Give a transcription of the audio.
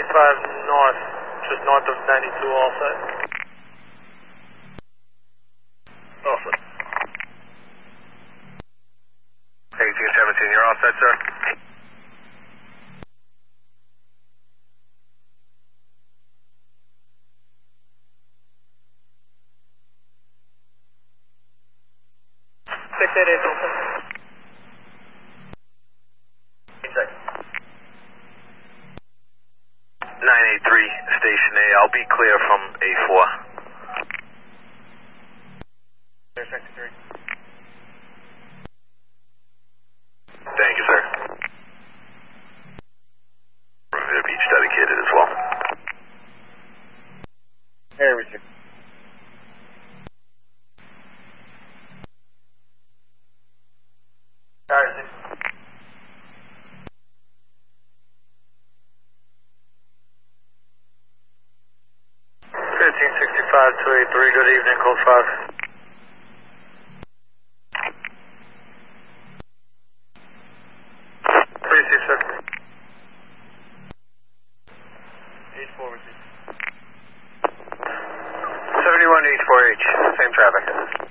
north, just north of 92, all set. Awesome. 1817, you're all set, sir? It is open. 983, Station A. I'll be clear from A4. There's Sector 3. Thank you, sir. Revere Beach dedicated as well. Hey, Richard. Alright, 1565-283, good evening, code 5. Please, sir. 84, Richard. 71 H4H, same traffic.